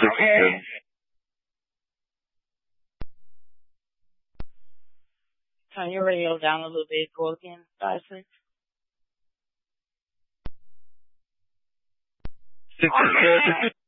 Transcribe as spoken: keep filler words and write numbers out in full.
Okay. Turn your radio down a little bit. Go again. Five six. Six six.